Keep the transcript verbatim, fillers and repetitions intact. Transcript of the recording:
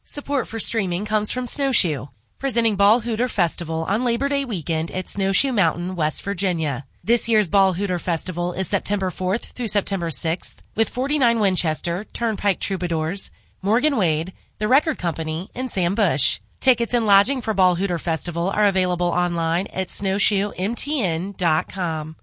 Support for streaming comes from Snowshoe, presenting Ball Hooter Festival on Labor Day weekend at Snowshoe Mountain, West Virginia. This year's Ball Hooter Festival is September fourth through September sixth with forty-nine Winchester, Turnpike Troubadours, Morgan Wade, The Record Company, and Sam Bush. Tickets and lodging for Ball Hooter Festival are available online at snowshoe m t n dot com.